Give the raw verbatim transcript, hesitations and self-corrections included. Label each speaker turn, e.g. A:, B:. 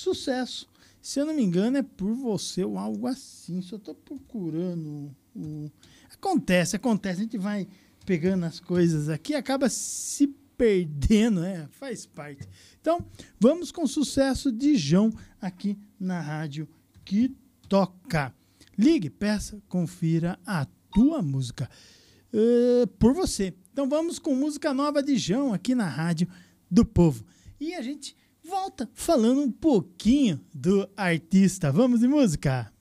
A: sucesso. Se eu não me engano, é Por Você ou algo assim. Só tô procurando. Um... Acontece, acontece. A gente vai pegando as coisas aqui, acaba se perdendo, né? Faz parte. Então, vamos com o sucesso de João aqui na Rádio Que Toca. Ligue, peça, confira a tua música. Uh, por você. Então vamos com música nova de João aqui na Rádio do Povo. E a gente volta falando um pouquinho do artista. Vamos de música?